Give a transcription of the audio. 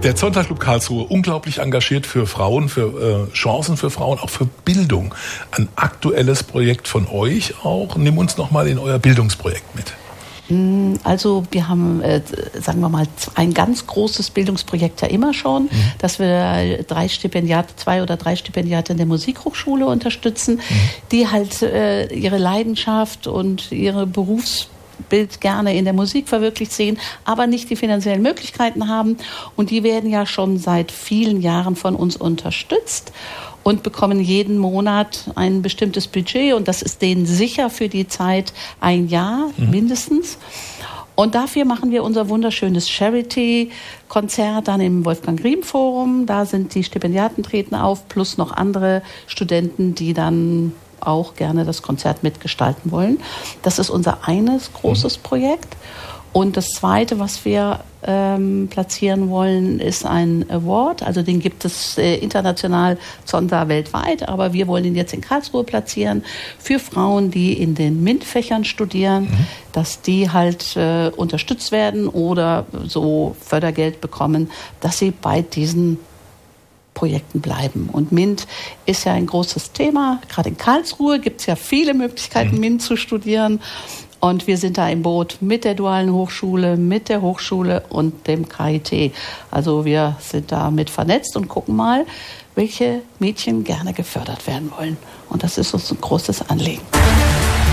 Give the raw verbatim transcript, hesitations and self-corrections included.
Der Zonta-Club Karlsruhe, unglaublich engagiert für Frauen, für äh, Chancen für Frauen, auch für Bildung. Ein aktuelles Projekt von euch auch. Nimm uns noch mal in euer Bildungsprojekt mit. Also wir haben, äh, sagen wir mal, ein ganz großes Bildungsprojekt ja immer schon, mhm. dass wir drei Stipendiate, zwei oder drei Stipendiate in der Musikhochschule unterstützen, mhm. die halt äh, ihre Leidenschaft und ihre Berufs Bild gerne in der Musik verwirklicht sehen, aber nicht die finanziellen Möglichkeiten haben. Und die werden ja schon seit vielen Jahren von uns unterstützt und bekommen jeden Monat ein bestimmtes Budget. Und das ist denen sicher für die Zeit ein Jahr mhm. mindestens. Und dafür machen wir unser wunderschönes Charity-Konzert dann im Wolfgang-Griem-Forum. Da sind die Stipendiaten treten auf, plus noch andere Studenten, die dann auch gerne das Konzert mitgestalten wollen. Das ist unser eines großes Projekt. Und das zweite, was wir ähm, platzieren wollen, ist ein Award. Also den gibt es äh, international, Zonta weltweit, aber wir wollen ihn jetzt in Karlsruhe platzieren für Frauen, die in den MINT-Fächern studieren, mhm. dass die halt äh, unterstützt werden oder so Fördergeld bekommen, dass sie bei diesen Projekten bleiben. Und MINT ist ja ein großes Thema. Gerade in Karlsruhe gibt es ja viele Möglichkeiten, mhm. MINT zu studieren. Und wir sind da im Boot mit der Dualen Hochschule, mit der Hochschule und dem K I T. Also wir sind da mit vernetzt und gucken mal, welche Mädchen gerne gefördert werden wollen. Und das ist uns ein großes Anliegen.